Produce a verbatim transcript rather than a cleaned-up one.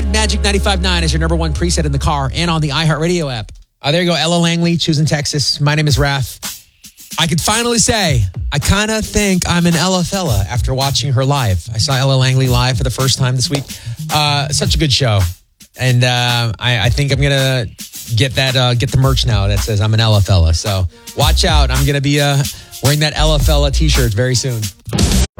Magic ninety-five point nine is your number one preset in the car and on the iHeartRadio app. Uh, there you go, Ella Langley, choosing Texas. My name is Raph. I could finally say, I kind of think I'm an Ella fella after watching her live. I saw Ella Langley live for the first time this week. Uh, such a good show. And uh, I, I think I'm going to get that, uh, get the merch now that says I'm an Ella fella. So watch out. I'm going to be uh, wearing that Ella fella t-shirt very soon.